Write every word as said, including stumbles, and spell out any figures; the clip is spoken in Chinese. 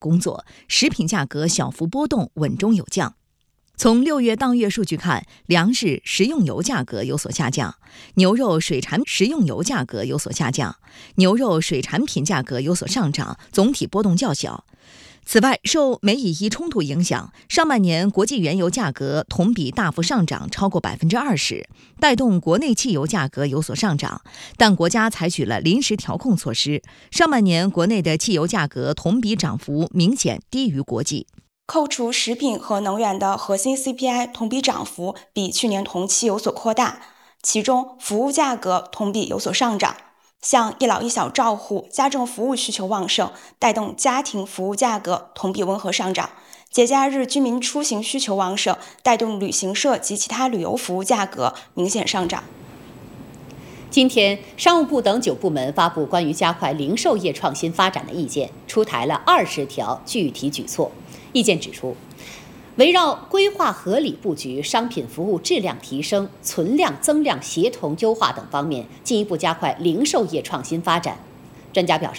工作，食品价格小幅波动，稳中有降。从六月当月数据看，粮食、食用油价格有所下降，牛肉、水产食用油价格有所下降，牛肉、水产品价格有所上涨，总体波动较小。此外，受美以伊冲突影响，上半年国际原油价格同比大幅上涨超过百分之二十，带动国内汽油价格有所上涨，但国家采取了临时调控措施，上半年国内的汽油价格同比涨幅明显低于国际。 扣除食品和能源的核心 C P I 同比涨幅比去年同期有所扩大，其中服务价格同比有所上涨。像一老一小照护、家政服务需求旺盛，带动家庭服务价格同比温和上涨；节假日居民出行需求旺盛，带动旅行社及其他旅游服务价格明显上涨。 今天，商务部等九部门发布关于加快零售业创新发展的意见，出台了二十条具体举措。意见指出，围绕规划合理布局、商品服务质量提升、存量增量协同优化等方面，进一步加快零售业创新发展。专家表示，